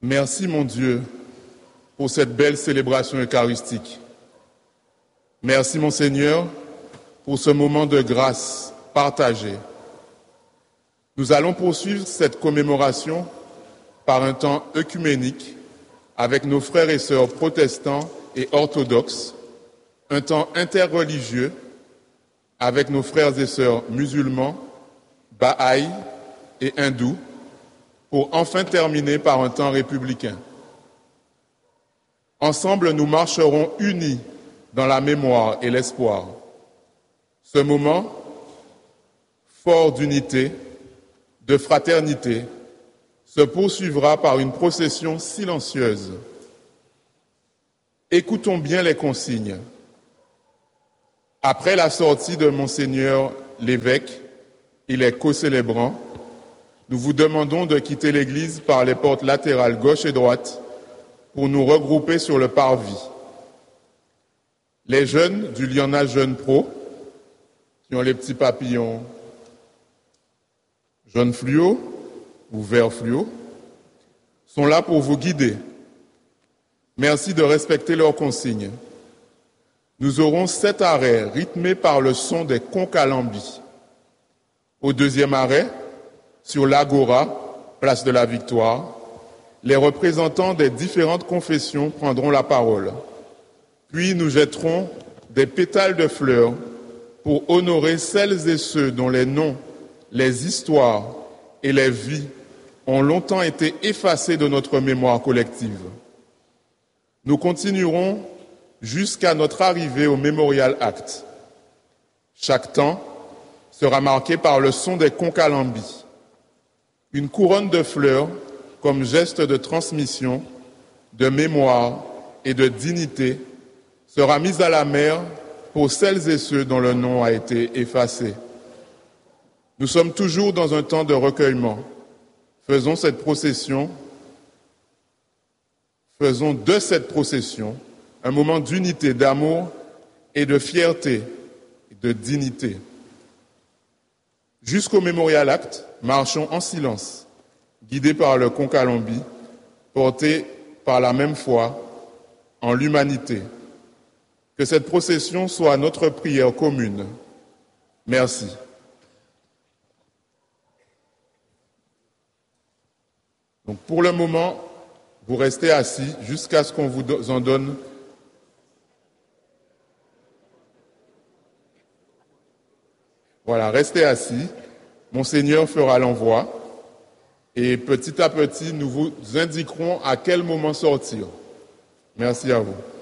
Merci mon Dieu pour cette belle célébration eucharistique. Merci mon Seigneur pour ce moment de grâce partagé. Nous allons poursuivre cette commémoration par un temps œcuménique avec nos frères et sœurs protestants et orthodoxes, un temps interreligieux avec nos frères et sœurs musulmans, bahaïs et hindous, pour enfin terminer par un temps républicain. Ensemble, nous marcherons unis dans la mémoire et l'espoir. Ce moment, fort d'unité, de fraternité, se poursuivra par une procession silencieuse. Écoutons bien les consignes. Après la sortie de Monseigneur l'évêque et les co-célébrants, nous vous demandons de quitter l'église par les portes latérales gauche et droite pour nous regrouper sur le parvis. Les jeunes du Liana Jeune Pro, qui ont les petits papillons jaune fluo ou vert fluo, sont là pour vous guider. Merci de respecter leurs consignes. Nous aurons 7 arrêts rythmés par le son des concalambis. Au deuxième arrêt, sur l'Agora, place de la Victoire, les représentants des différentes confessions prendront la parole. Puis nous jetterons des pétales de fleurs pour honorer celles et ceux dont les noms, les histoires et les vies ont longtemps été effacés de notre mémoire collective. Nous continuerons jusqu'à notre arrivée au Memorial Act. Chaque temps sera marqué par le son des concalambis. Une couronne de fleurs comme geste de transmission, de mémoire et de dignité sera mise à la mer pour celles et ceux dont le nom a été effacé. Nous sommes toujours dans un temps de recueillement. Faisons de cette procession un moment d'unité, d'amour et de fierté et de dignité. Jusqu'au Memorial Act, marchons en silence, guidés par le concalambi, portés par la même foi en l'humanité. Que cette procession soit notre prière commune. Merci. Donc pour le moment, vous restez assis jusqu'à ce qu'on vous en donne. Voilà, restez assis. Monseigneur fera l'envoi et petit à petit, nous vous indiquerons à quel moment sortir. Merci à vous.